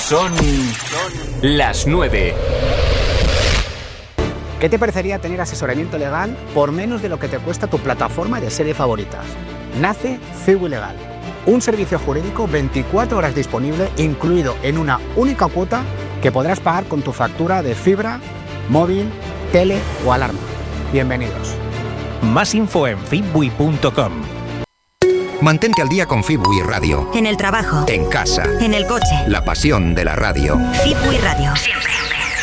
Son las 9. ¿Qué te parecería tener asesoramiento legal por menos de lo que te cuesta tu plataforma de series favoritas? Nace Fiwi Legal, un servicio jurídico 24 horas disponible, incluido en una única cuota que podrás pagar con tu factura de fibra, móvil, tele o alarma. Bienvenidos. Más info en fibui.com. Mantente al día con Fibui Radio. En el trabajo. En casa. En el coche. La pasión de la radio. Fibui Radio. Siempre.